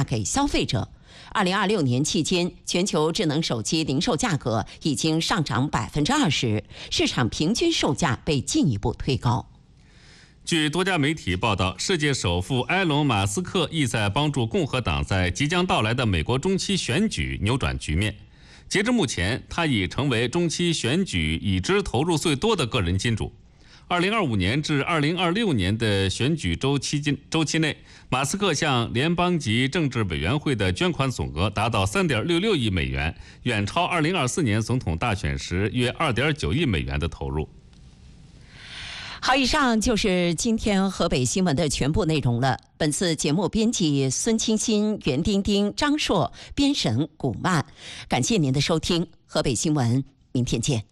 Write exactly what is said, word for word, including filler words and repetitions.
价给消费者。二零二六年期间，全球智能手机零售价格已经上涨百分之二十，市场平均售价被进一步推高。 据多家媒体报道，世界首富埃隆·马斯克意在帮助共和党在即将到来的美国中期选举扭转局面。截至目前，他已成为中期选举已知投入最多的个人金主。二零二五年至二零二六年的选举周期周期内，马斯克向联邦级政治委员会的捐款总额达到三点六六亿美元，远超二零二四年总统大选时约二点九亿美元的投入。 好，以上就是今天河北新闻的全部内容了。本次节目编辑孙清新、袁丁丁、张硕，编审古曼。感谢您的收听，河北新闻，明天见。